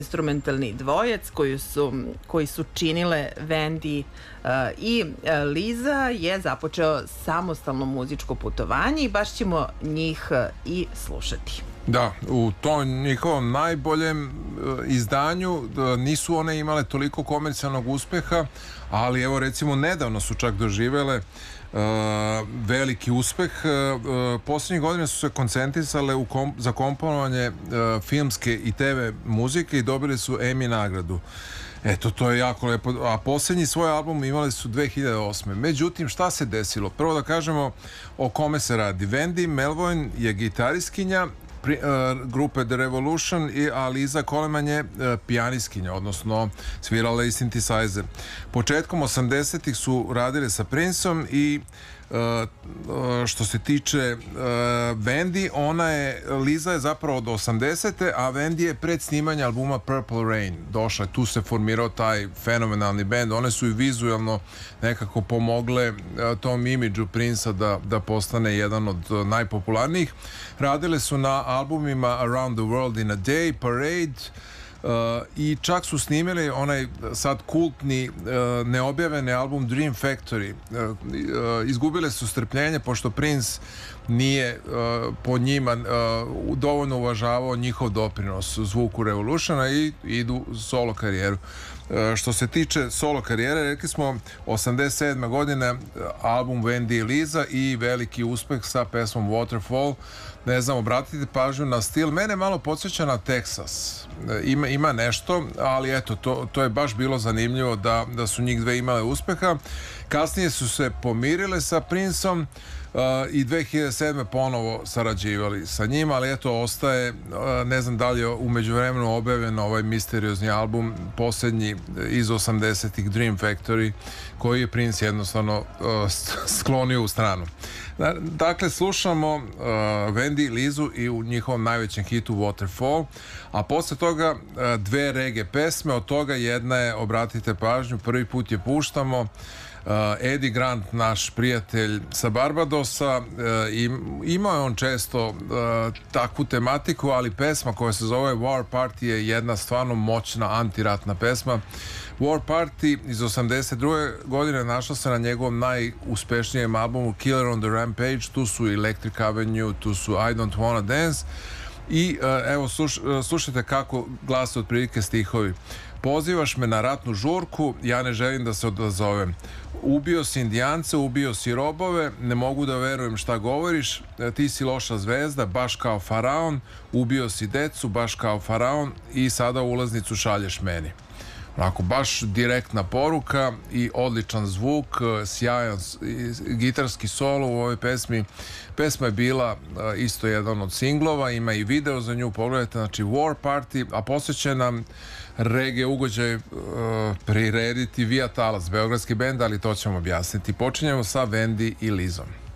instrumentalni dvojec koji su činile Wendy i Liza je započeo samostalno muzičko putovanje i baš ćemo njih i slušati. Da, u tom njihovom najboljem izdanju nisu one imale toliko komercijalnog uspeha, ali evo recimo nedavno su čak doživele veliki uspeh. Posljednjih godina su se koncentrisale za komponovanje filmske i TV muzike i dobili su Emmy nagradu. Eto, to je jako lepo. A posljednji svoj album imali su 2008. Međutim, šta se desilo? Prvo da kažemo o kome se radi. Wendy Melvoin je gitariskinja grupe The Revolution, a Liza Coleman je pijaniskinja, odnosno svirala i synthesizer. Početkom 80-ih su radili sa Princeom i što se tiče Wendy, Liza je zapravo od 80-te, a Wendy je pred snimanje albuma Purple Rain došla. Tu se formirao taj fenomenalni band. One su i vizualno nekako pomogle tom imidžu Princa da postane jedan od najpopularnijih. Radile su na albumima Around the World in a Day, Parade, i čak su snimili onaj sad kultni neobjavljeni album Dream Factory. Izgubile su strpljenje pošto Prince nije po njima dovoljno uvažavao njihov doprinos zvuku Revolutiona i idu solo karijeru. Što se tiče solo karijere, rekli smo 87. godine album Wendy i Liza i veliki uspeh sa pesmom Waterfall. Ne znam, obratite pažnju na stil. Mene malo podsjeća na Texas. Ima nešto, ali eto, to je baš bilo zanimljivo da su njih dve imale uspeha. Kasnije su se pomirile sa Princeom i 2007. ponovo sarađivali sa njim, ali eto, ostaje, ne znam da li je u međuvremenu objavljen ovaj misteriozni album, posljednji iz 80-ih, Dream Factory, koji je Prince jednostavno sklonio u stranu. Dakle, slušamo Wendy i Lizu i u njihovom najvećem hitu Waterfall, a posle toga dve reggae pesme, od toga jedna je, obratite pažnju, prvi put je puštamo, Eddie Grant, naš prijatelj sa Barbadosa, imao je on često takvu tematiku, ali pesma koja se zove War Party je jedna stvarno moćna antiratna pesma. War Party iz 82. godine našla se na njegovom najuspešnijem albumu Killer on the Rampage. Tu su Electric Avenue, tu su I Don't Wanna Dance i evo slušajte kako glase otprilike stihovi. Pozivaš me na ratnu žurku, ja ne želim da se odazovem. Ubio si Indijance, ubio si robove, ne mogu da verujem šta govoriš, ti si loša zvezda, baš kao faraon, ubio si decu, baš kao faraon i sada ulaznicu šalješ meni. Onako, baš direktna poruka i odličan zvuk, sjajan gitarski solo u ovoj pesmi. Pesma je bila isto jedan od singlova, ima i video za nju, pogledajte, znači War Party, a posvećena reggae ugođaj prirediti Via Talas, beogradski bend, ali to ćemo objasniti. Počinjemo sa Wendy i Lizom.